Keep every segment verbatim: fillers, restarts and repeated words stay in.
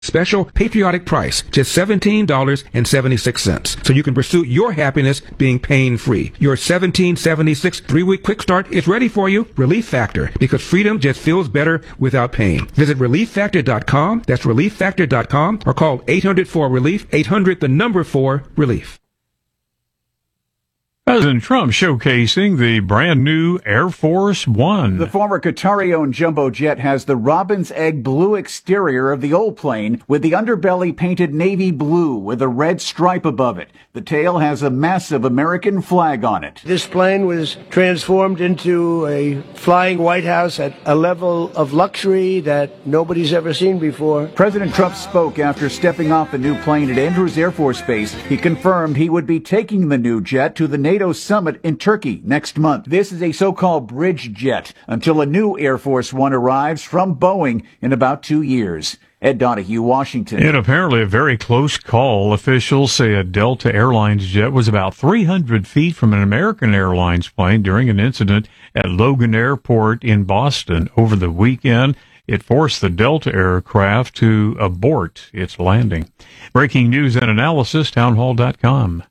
Special patriotic price, just seventeen dollars and seventy-six cents. So you can pursue your happiness being pain-free. Your seventeen seventy-six three-week quick start is ready for you. Relief Factor, because freedom just feels better without pain. Visit relief factor dot com. That's relief factor dot com, or call eight hundred four relief, eight hundred the number four relief. President Trump showcasing the brand new Air Force One. The former Qatari-owned jumbo jet has the robin's egg blue exterior of the old plane, with the underbelly painted navy blue with a red stripe above it. The tail has a massive American flag on it. This plane was transformed into a flying White House at a level of luxury that nobody's ever seen before. President Trump spoke after stepping off the new plane at Andrews Air Force Base. He confirmed he would be taking the new jet to the NATO summit in Turkey next month. This is a so-called bridge jet until a new Air Force One arrives from Boeing in about two years. Ed Donahue, Washington. In apparently a very close call, officials say a Delta Airlines jet was about three hundred feet from an American Airlines plane during an incident at Logan Airport in Boston over the weekend. It forced the Delta aircraft to abort its landing. Breaking news and analysis, townhall dot com.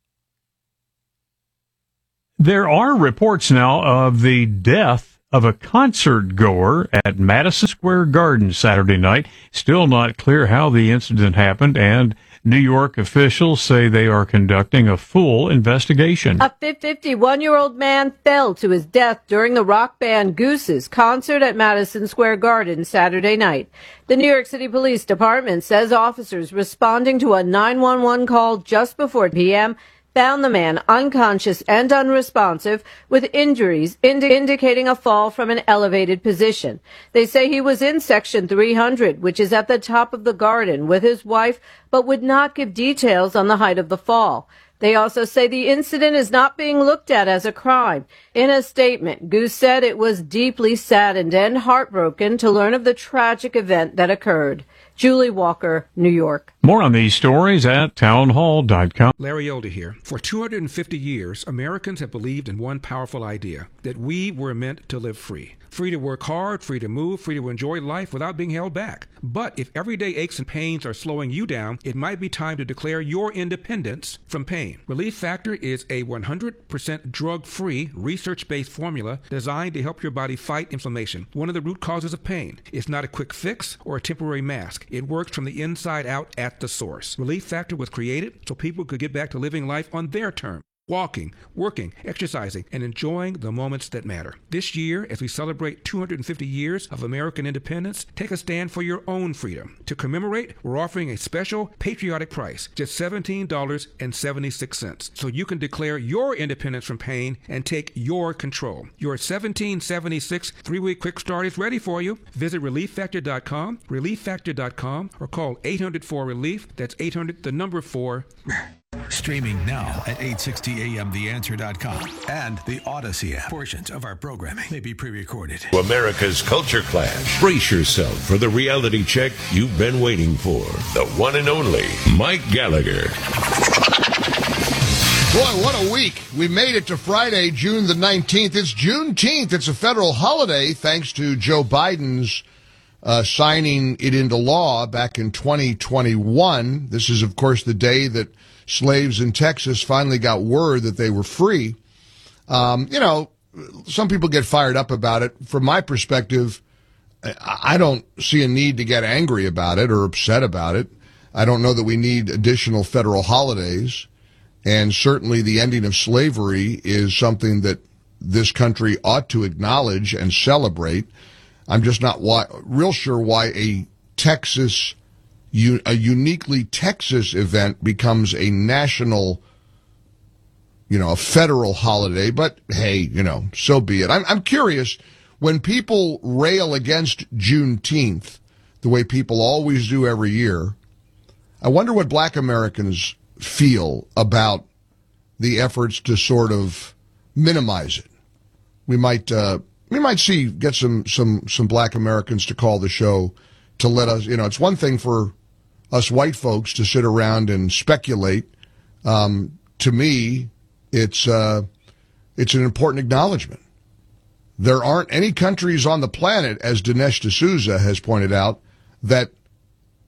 There are reports now of the death of a concert goer at Madison Square Garden Saturday night. Still not clear how the incident happened, and New York officials say they are conducting a full investigation. A fifty-one-year-old man fell to his death during the rock band Goose's concert at Madison Square Garden Saturday night. The New York City Police Department says officers responding to a nine one one call just before p m found the man unconscious and unresponsive with injuries indi- indicating a fall from an elevated position. They say he was in Section three hundred, which is at the top of the garden, with his wife, but would not give details on the height of the fall. They also say the incident is not being looked at as a crime. In a statement, Goose said it was deeply saddened and heartbroken to learn of the tragic event that occurred. Julie Walker, New York. More on these stories at townhall dot com. Larry Elder here. For two hundred fifty years, Americans have believed in one powerful idea, that we were meant to live free. Free to work hard, free to move, free to enjoy life without being held back. But if everyday aches and pains are slowing you down, it might be time to declare your independence from pain. Relief Factor is a one hundred percent drug-free, research-based formula designed to help your body fight inflammation, one of the root causes of pain. It's not a quick fix or a temporary mask. It works from the inside out at the source. Relief Factor was created so people could get back to living life on their terms. Walking, working, exercising, and enjoying the moments that matter. This year, as we celebrate two hundred fifty years of American independence, take a stand for your own freedom. To commemorate, we're offering a special patriotic price, just seventeen dollars and seventy-six cents, so you can declare your independence from pain and take your control. Your seventeen seventy-six three-week quick start is ready for you. Visit relief factor dot com, relief factor dot com, or call eight hundred four relief. That's eight hundred, the number four. Streaming now at eight sixty a m the answer dot com and the Odyssey app. Portions of our programming may be pre-recorded. America's Culture Clash. Brace yourself for the reality check you've been waiting for. The one and only Mike Gallagher. Boy, what a week. We made it to Friday, June the nineteenth. It's Juneteenth. It's a federal holiday thanks to Joe Biden's uh, signing it into law back in twenty twenty-one. This is, of course, the day that slaves in Texas finally got word that they were free. Um, you know, some people get fired up about it. From my perspective, I don't see a need to get angry about it or upset about it. I don't know that we need additional federal holidays. And certainly the ending of slavery is something that this country ought to acknowledge and celebrate. I'm just not why, real sure why a Texas a uniquely Texas event becomes a national, you know, a federal holiday. But hey, you know, so be it. I'm, I'm curious, when people rail against Juneteenth, the way people always do every year, I wonder what black Americans feel about the efforts to sort of minimize it. We might, uh, we might see, get some, some, some black Americans to call the show to let us, you know, it's one thing for us white folks to sit around and speculate. Um, to me, it's uh, it's an important acknowledgement. There aren't any countries on the planet, as Dinesh D'Souza has pointed out, that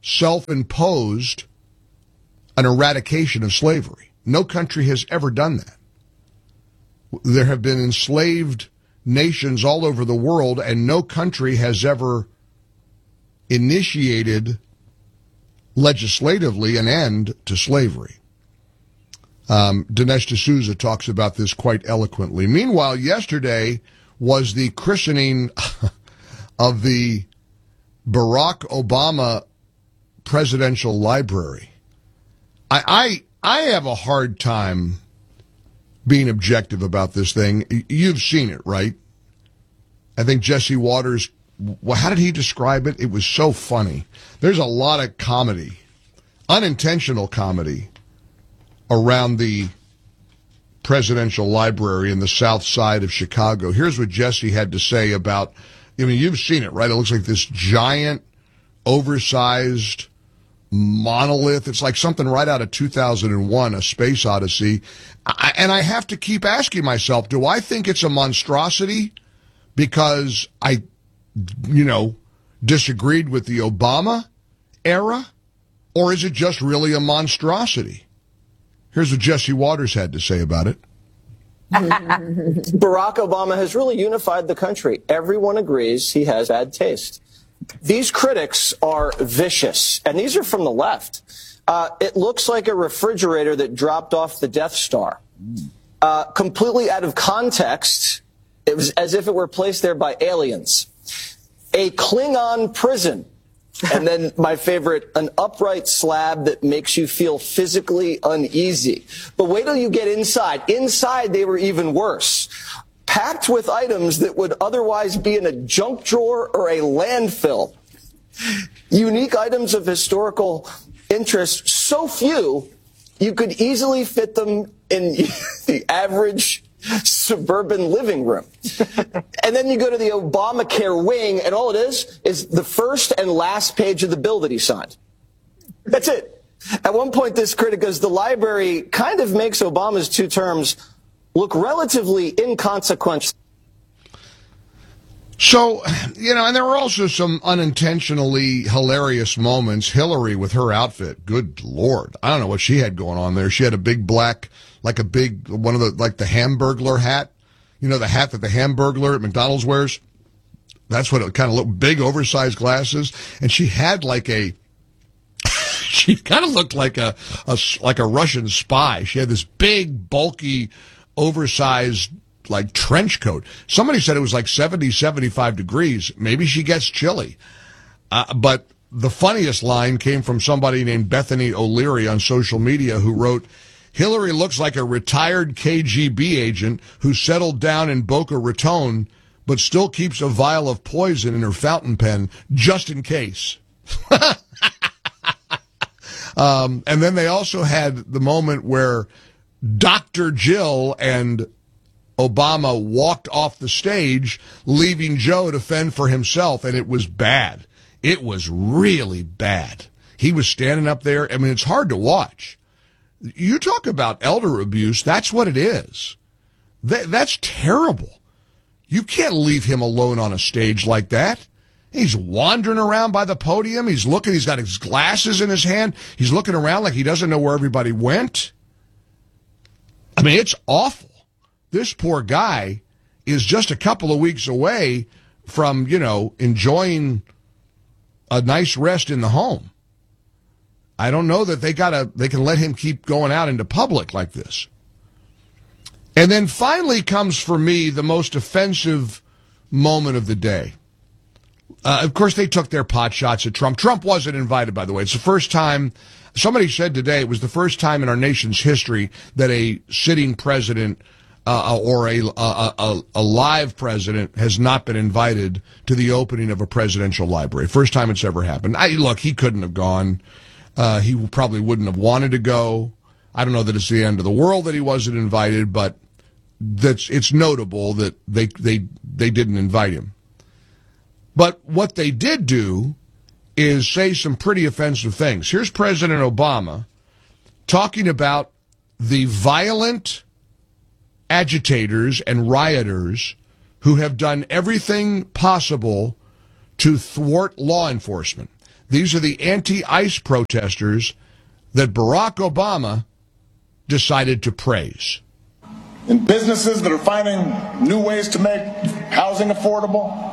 self-imposed an eradication of slavery. No country has ever done that. There have been enslaved nations all over the world, and no country has ever initiated legislatively an end to slavery. Um, Dinesh D'Souza talks about this quite eloquently. Meanwhile, yesterday was the christening of the Barack Obama Presidential Library. I, I, I have a hard time being objective about this thing. You've seen it, right? I think Jesse Waters, well, how did he describe it? It was so funny. There's a lot of comedy, unintentional comedy, around the Presidential Library in the south side of Chicago. Here's what Jesse had to say about, I mean, you've seen it, right? It looks like this giant, oversized monolith. It's like something right out of two thousand one, A Space Odyssey. I, and I have to keep asking myself, do I think it's a monstrosity because I, you know, disagreed with the Obama era? Or is it just really a monstrosity? Here's what Jesse Waters had to say about it. Barack Obama has really unified the country. Everyone agrees he has bad taste. These critics are vicious, and these are from the left. Uh, it looks like a refrigerator that dropped off the Death Star. Uh, completely out of context, it was as if it were placed there by aliens. A Klingon prison. And then my favorite, an upright slab that makes you feel physically uneasy. But wait till you get inside. Inside, they were even worse. Packed with items that would otherwise be in a junk drawer or a landfill. Unique items of historical interest, so few, you could easily fit them in the average suburban living room. And then you go to the Obamacare wing, and all it is is the first and last page of the bill that he signed. That's it. At one point, this critic goes, the library kind of makes Obama's two terms look relatively inconsequential. So, you know, and there were also some unintentionally hilarious moments. Hillary with her outfit, good Lord. I don't know what she had going on there. She had a big black, like a big, one of the, like the Hamburglar hat. You know, the hat that the Hamburglar at McDonald's wears? That's what it kind of looked, big oversized glasses. And she had like a, she kind of looked like a, a, like a Russian spy. She had this big, bulky, oversized like trench coat. Somebody said it was like seventy, seventy-five degrees. Maybe she gets chilly. Uh, but the funniest line came from somebody named Bethany O'Leary on social media who wrote, Hillary looks like a retired K G B agent who settled down in Boca Raton but still keeps a vial of poison in her fountain pen just in case. um, and then they also had the moment where Doctor Jill and Obama walked off the stage, leaving Joe to fend for himself, and it was bad. It was really bad. He was standing up there. I mean, it's hard to watch. You talk about elder abuse, that's what it is. That, that's terrible. You can't leave him alone on a stage like that. He's wandering around by the podium. He's looking, he's got his glasses in his hand. He's looking around like he doesn't know where everybody went. I mean, it's awful. This poor guy is just a couple of weeks away from, you know, enjoying a nice rest in the home. I don't know that they gotta, they can let him keep going out into public like this. And then finally comes for me the most offensive moment of the day. Uh, of course, they took their pot shots at Trump. Trump wasn't invited, by the way. It's the first time, somebody said today, it was the first time in our nation's history that a sitting president uh, or a, a, a, a live president has not been invited to the opening of a presidential library. First time it's ever happened. I, look, he couldn't have gone. Uh, he probably wouldn't have wanted to go. I don't know that it's the end of the world that he wasn't invited, but that's it's notable that they they they didn't invite him. But what they did do is say some pretty offensive things. Here's President Obama talking about the violent agitators and rioters who have done everything possible to thwart law enforcement. These are the anti-ICE protesters that Barack Obama decided to praise. In businesses that are finding new ways to make housing affordable,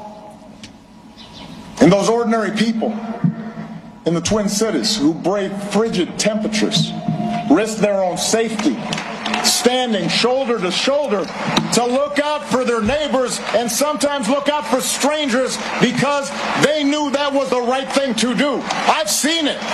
and those ordinary people in the Twin Cities who brave frigid temperatures, risk their own safety, standing shoulder to shoulder to look out for their neighbors and sometimes look out for strangers because they knew that was the right thing to do. I've seen it.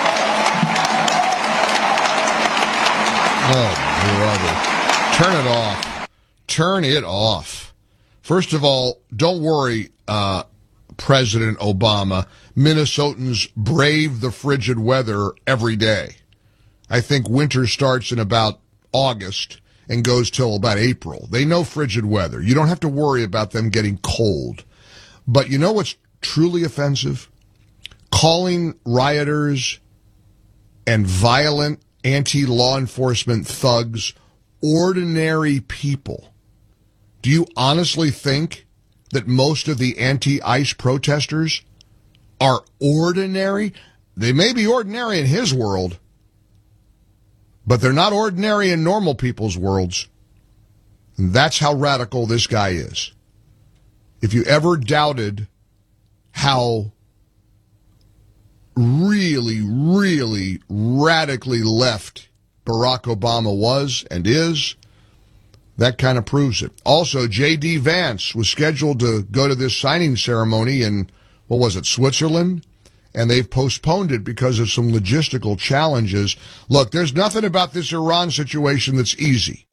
Oh, brother. Turn it off. Turn it off. First of all, don't worry, uh, President Obama. Minnesotans brave the frigid weather every day. I think winter starts in about August and goes till about April. They know frigid weather. You don't have to worry about them getting cold. But you know what's truly offensive? Calling rioters and violent anti-law enforcement thugs ordinary people. Do you honestly think that most of the anti-ICE protesters are ordinary? They may be ordinary in his world, but they're not ordinary in normal people's worlds. And that's how radical this guy is. If you ever doubted how really, really radically left Barack Obama was and is, that kind of proves it. Also, J D. Vance was scheduled to go to this signing ceremony in, what was it, Switzerland? And they've postponed it because of some logistical challenges. Look, there's nothing about this Iran situation that's easy.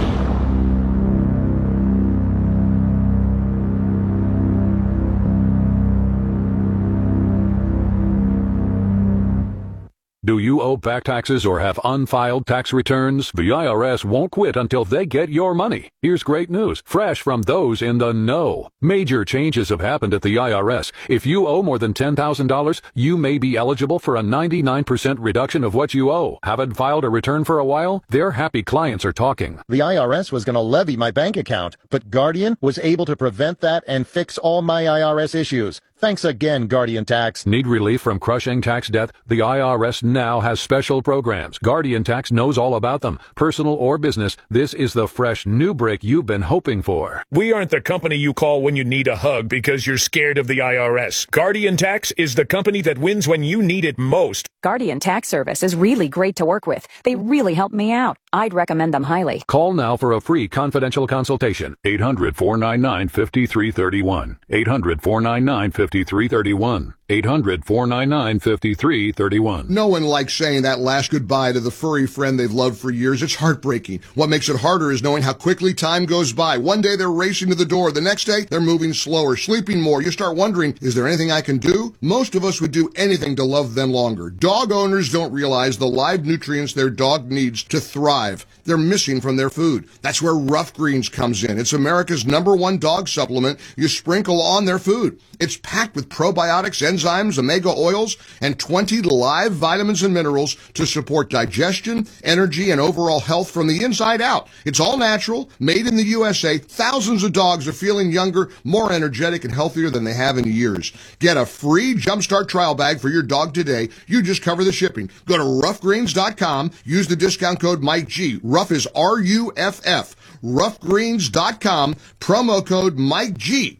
Do you owe back taxes or have unfiled tax returns? The I R S won't quit until they get your money. Here's great news, fresh from those in the know. Major changes have happened at the I R S. If you owe more than ten thousand dollars, you may be eligible for a ninety-nine percent reduction of what you owe. Haven't filed a return for a while? Their happy clients are talking. The I R S was going to levy my bank account, but Guardian was able to prevent that and fix all my I R S issues. Thanks again, Guardian Tax. Need relief from crushing tax debt? The I R S now has special programs. Guardian Tax knows all about them. Personal or business, this is the fresh new break you've been hoping for. We aren't the company you call when you need a hug because you're scared of the I R S. Guardian Tax is the company that wins when you need it most. Guardian Tax Service is really great to work with. They really helped me out. I'd recommend them highly. Call now for a free confidential consultation. eight hundred, four nine nine, five three three one. eight hundred, four nine nine, five three three one. eight hundred, four nine nine, five three three one. No one likes saying that last goodbye to the furry friend they've loved for years. It's heartbreaking. What makes it harder is knowing how quickly time goes by. One day they're racing to the door. The next day they're moving slower, sleeping more. You start wondering, is there anything I can do? Most of us would do anything to love them longer. Dog owners don't realize the live nutrients their dog needs to thrive. They're missing from their food. That's where Rough Greens comes in. It's America's number one dog supplement you sprinkle on their food. It's packed with probiotics, enzymes, omega oils, and twenty live vitamins and minerals to support digestion, energy, and overall health from the inside out. It's all natural, made in the U S A. Thousands of dogs are feeling younger, more energetic, and healthier than they have in years. Get a free Jumpstart trial bag for your dog today. You just cover the shipping. Go to rough greens dot com. Use the discount code Mike G. Rough is R U F F. rough greens dot com. Promo code Mike G.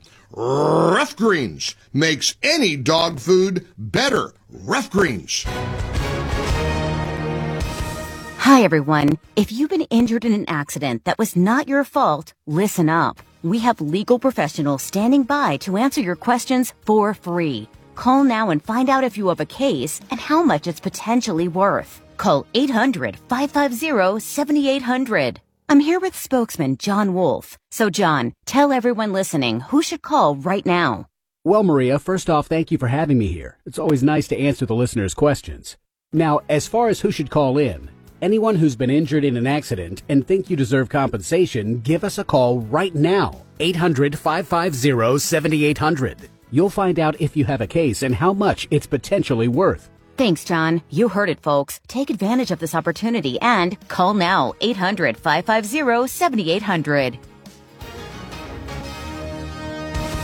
Rough Greens makes any dog food better. Rough Greens. Hi, everyone. If you've been injured in an accident that was not your fault, listen up. We have legal professionals standing by to answer your questions for free. Call now and find out if you have a case and how much it's potentially worth. Call eight hundred, five five zero, seven eight zero zero. I'm here with spokesman John Wolf. So, John, tell everyone listening who should call right now. Well, Maria, first off, thank you for having me here. It's always nice to answer the listeners' questions. Now, as far as who should call in, anyone who's been injured in an accident and think you deserve compensation, give us a call right now. eight hundred, five five zero, seven eight zero zero. You'll find out if you have a case and how much it's potentially worth. Thanks, John. You heard it, folks. Take advantage of this opportunity and call now, eight hundred, five five zero, seven eight zero zero.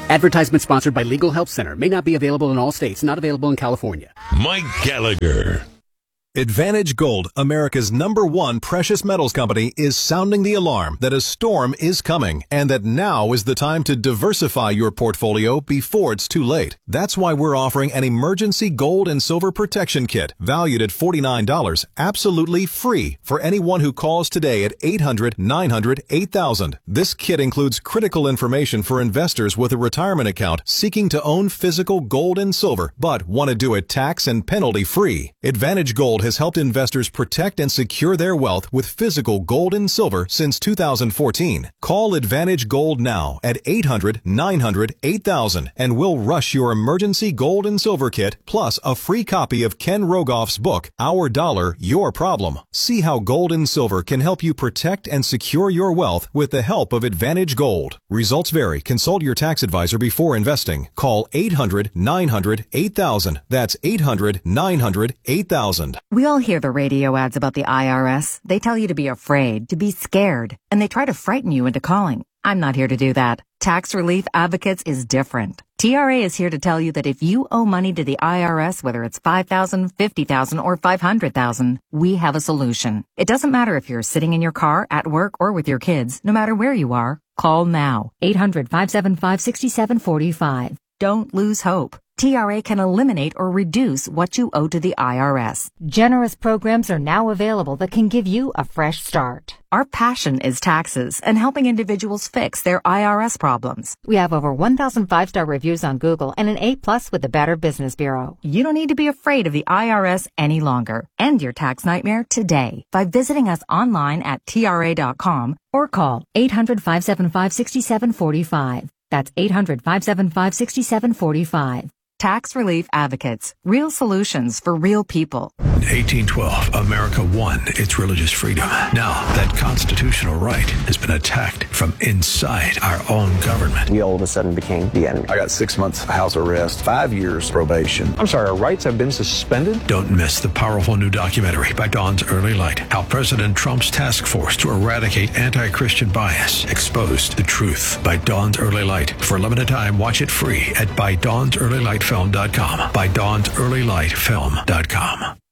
Advertisement sponsored by Legal Help Center. May not be available in all states. Not available in California. Mike Gallagher. Advantage Gold, America's number one precious metals company, is sounding the alarm that a storm is coming and that now is the time to diversify your portfolio before it's too late. That's why we're offering an emergency gold and silver protection kit valued at forty-nine dollars, absolutely free for anyone who calls today at eight hundred, nine hundred, eight thousand. This kit includes critical information for investors with a retirement account seeking to own physical gold and silver but want to do it tax and penalty free. Advantage Gold has helped investors protect and secure their wealth with physical gold and silver since two thousand fourteen. Call Advantage Gold now at eight hundred, nine hundred, eight thousand and we'll rush your emergency gold and silver kit plus a free copy of Ken Rogoff's book, Our Dollar, Your Problem. See how gold and silver can help you protect and secure your wealth with the help of Advantage Gold. Results vary. Consult your tax advisor before investing. Call eight hundred, nine hundred, eight thousand. That's eight hundred, nine hundred, eight thousand. We all hear the radio ads about the I R S. They tell you to be afraid, to be scared, and they try to frighten you into calling. I'm not here to do that. Tax Relief Advocates is different. T R A is here to tell you that if you owe money to the I R S, whether it's five thousand dollars, fifty thousand dollars, or five hundred thousand dollars, we have a solution. It doesn't matter if you're sitting in your car, at work, or with your kids. No matter where you are, call now. eight hundred, five seven five, six seven four five. Don't lose hope. T R A can eliminate or reduce what you owe to the I R S. Generous programs are now available that can give you a fresh start. Our passion is taxes and helping individuals fix their I R S problems. We have over one thousand five-star reviews on Google and an A plus with the Better Business Bureau. You don't need to be afraid of the I R S any longer. End your tax nightmare today by visiting us online at T R A dot com or call eight hundred, five seven five, six seven four five. That's eight hundred, five seven five, six seven four five. Tax Relief Advocates. Real solutions for real people. In eighteen twelve, America won its religious freedom. Now, that constitutional right has been attacked from inside our own government. We all of a sudden became the enemy. I got six months house arrest, five years probation. I'm sorry, our rights have been suspended? Don't miss the powerful new documentary by Dawn's Early Light. How President Trump's task force to eradicate anti-Christian bias exposed the truth by Dawn's Early Light. For a limited time, watch it free at by dawns early light film dot com. by dawns early light film dot com.